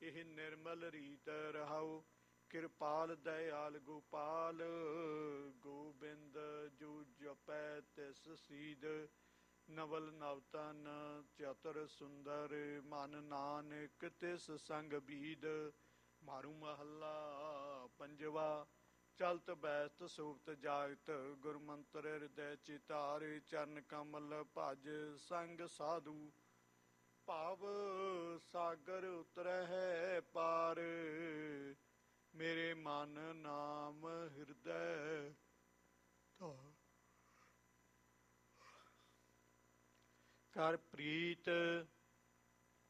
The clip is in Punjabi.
ਇਹ ਨਿਰਮਲ ਰੀਤ ਰਹਾਉ। ਕਿਰਪਾਲ ਦਇਆਲ ਗੋਪਾਲ, ਗੋਬਿੰਦ ਜੋ ਜਪੈ ਤਿਸ ਸੀਦ। ਨਵਲ ਨਵਤਨ ਚਤੁਰ ਸੁੰਦਰ, ਮਨ ਨਾਨਕ ਤਿਸ ਸੰਗ ਬੀਦ। ਮਾਰੂ ਮਹੱਲਾ ਪੰਜਵਾ। ਚਲਤ ਬੈਸਤ ਸੋਪਤ ਜਾਗਤ, ਗੁਰਮੰਤਰ ਹਿਰਦੈ ਚਿਤਾਰੇ। ਚਰਨ ਕਮਲ ਭਜ ਸੰਗ ਸਾਧੂ, ਭਾਵ ਸਾਗਰ ਉਤਰਹਿ ਪਾਰ। ਮੇਰੇ ਮਨ ਨਾਮ ਹਿਰਦੈ ਧਾਰ। ਕਰ ਪ੍ਰੀਤ